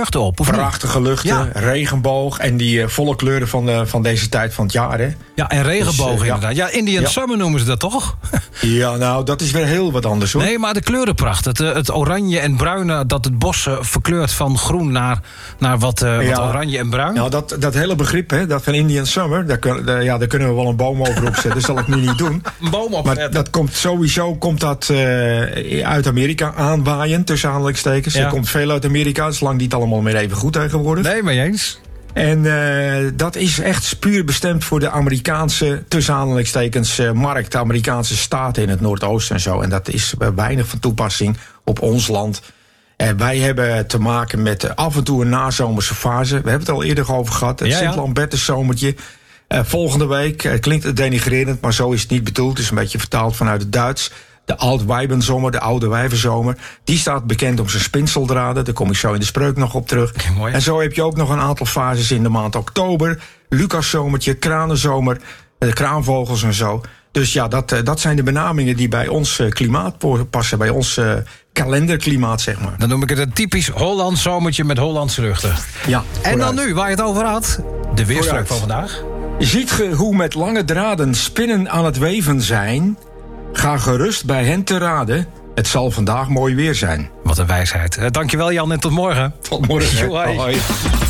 luchten op, of niet? Prachtige luchten, regenboog en die volle kleuren van deze tijd van het jaar. Hè? Ja, en regenbogen inderdaad. Ja, Indian Summer noemen ze dat toch? Ja, nou, dat is weer heel wat anders, hoor. Nee, maar de kleurenpracht. Het oranje en bruine, dat het bos verkleurt van groen naar wat oranje en bruin. Nou, dat hele begrip, hè, dat van Indian Summer, daar kunnen we wel een boom over opzetten. Dat zal ik nu niet doen. Een boom opzetten. Maar dat komt sowieso uit Amerika aanwaaien, tussen aanhalingstekens. Er komt veel uit Amerika, zolang niet allemaal meer even goed tegenwoordig. Nee, mee eens. En dat is echt puur bestemd voor de Amerikaanse, tussen aanhalingstekens, markt. De Amerikaanse staten in het Noordoosten en zo. En dat is weinig van toepassing op ons land. En wij hebben te maken met af en toe een nazomerse fase. We hebben het al eerder over gehad. Het Sint-Lambertus zomertje. Volgende week, klinkt het denigrerend, maar zo is het niet bedoeld. Het is een beetje vertaald vanuit het Duits. De Altweibenzomer, de oude wijvenzomer, die staat bekend om zijn spinseldraden. Daar kom ik zo in de spreuk nog op terug. Mooi. En zo heb je ook nog een aantal fases in de maand oktober. Lucaszomertje, kranenzomer, de kraanvogels en zo. Dus ja, dat zijn de benamingen die bij ons klimaat passen, bij ons kalenderklimaat, zeg maar. Dan noem ik het een typisch Hollands zomertje met Hollandse luchten. Ja, en dan nu, waar je het over had, de weerspreuk van vandaag. Ziet ge hoe met lange draden spinnen aan het weven zijn? Ga gerust bij hen te raden. Het zal vandaag mooi weer zijn. Wat een wijsheid. Dankjewel Jan en tot morgen. Tot morgen. Hoi.